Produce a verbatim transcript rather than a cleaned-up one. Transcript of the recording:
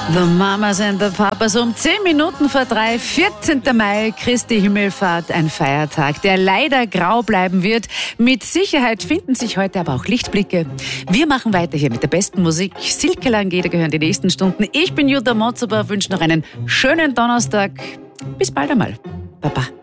The Mamas and the Papas um zehn Minuten vor drei, vierzehnten Mai, Christi Himmelfahrt, ein Feiertag, der leider grau bleiben wird. Mit Sicherheit finden sich heute aber auch Lichtblicke. Wir machen weiter hier mit der besten Musik. Silke Langeder gehören die nächsten Stunden. Ich bin Jutta Motzober, wünsche noch einen schönen Donnerstag. Bis bald einmal. Baba.